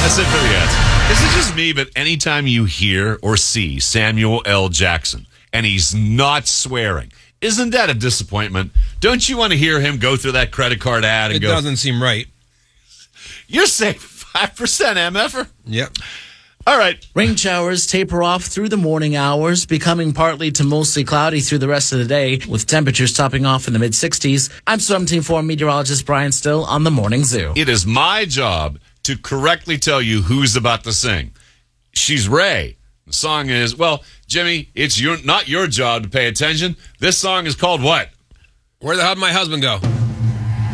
That's it for the answer. Is it just me, but anytime you hear or see Samuel L. Jackson and he's not swearing, isn't that a disappointment? Don't you want to hear him go through that credit card ad and It doesn't seem right. You're saving 5%, MFer? Yep. All right. Rain showers taper off through the morning hours, becoming partly to mostly cloudy through the rest of the day, with temperatures topping off in the mid-60s. I'm Storm Team 4 meteorologist Brian Still on the Morning Zoo. It is my job to correctly tell you who's about to sing. She's Ray. The song is, well, Jimmy, it's not your job to pay attention. This song is called what? Where the hell did my husband go?